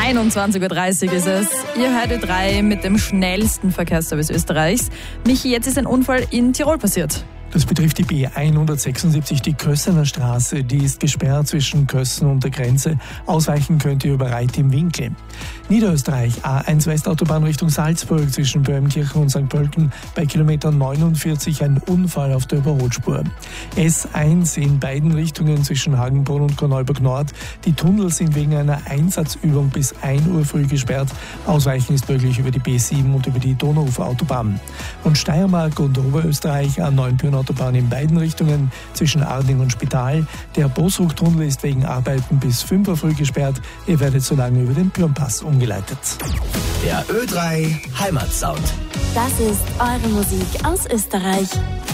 21.30 Uhr ist es. Ihr hört Ö3 mit dem schnellsten Verkehrsservice Österreichs. Michi, jetzt ist ein Unfall in Tirol passiert. Das betrifft die B176, die Kössener Straße. Die ist gesperrt zwischen Kössen und der Grenze. Ausweichen könnt ihr über Reit im Winkel. Niederösterreich, A1 Westautobahn Richtung Salzburg zwischen Böhmkirchen und St. Pölten bei Kilometer 49 ein Unfall auf der Überholspur. S1 in beiden Richtungen zwischen Hagenbrunn und Korneuburg Nord. Die Tunnel sind wegen einer Einsatzübung bis 1 Uhr früh gesperrt. Ausweichen ist möglich über die B7 und über die Donauufer Autobahn. Und Steiermark und Oberösterreich A9 Autobahn in beiden Richtungen zwischen Arding und Spital. Der Bosruck-Tunnel ist wegen Arbeiten bis 5 Uhr früh gesperrt. Ihr werdet so lange über den Pürmpass umgeleitet. Der Ö3 Heimatsound. Das ist eure Musik aus Österreich.